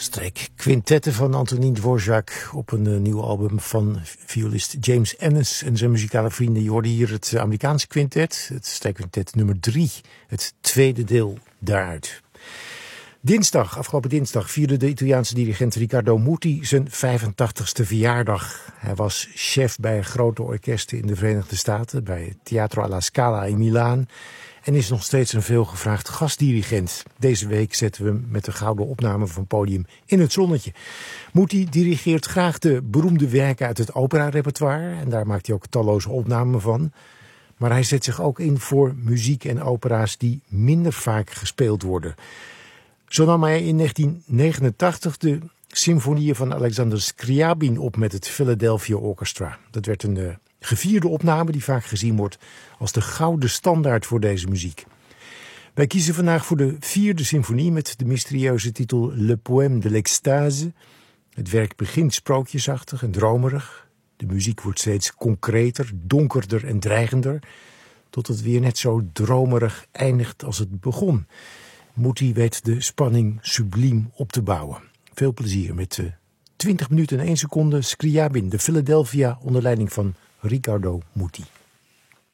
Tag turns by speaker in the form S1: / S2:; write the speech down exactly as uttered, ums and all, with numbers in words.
S1: Strijkquintetten van Antonín Dvořák op een uh, nieuw album van violist James Ennis en zijn muzikale vrienden. Je hoorde hier het Amerikaanse quintet, het strijkquintet nummer drie, het tweede deel daaruit. Dinsdag, afgelopen dinsdag, vierde de Italiaanse dirigent Riccardo Muti zijn vijfentachtigste verjaardag. Hij was chef bij grote orkesten in de Verenigde Staten, bij Teatro alla Scala in Milaan. En is nog steeds een veelgevraagd gastdirigent. Deze week zetten we hem met de gouden opname van Podium in het zonnetje. Muti dirigeert graag de beroemde werken uit het opera-repertoire. En daar maakt hij ook talloze opnamen van. Maar hij zet zich ook in voor muziek en opera's die minder vaak gespeeld worden. Zo nam hij in negentien negenentachtig de symfonieën van Alexander Scriabin op met het Philadelphia Orchestra. Dat werd een uh, gevierde opname die vaak gezien wordt als de gouden standaard voor deze muziek. Wij kiezen vandaag voor de vierde symfonie met de mysterieuze titel Le Poème de l'Extase. Het werk begint sprookjesachtig en dromerig. De muziek wordt steeds concreter, donkerder en dreigender, tot het weer net zo dromerig eindigt als het begon. Muti weet de spanning subliem op te bouwen. Veel plezier met uh, twintig minuten en één seconde Scriabin, de Philadelphia onder leiding van Riccardo Muti.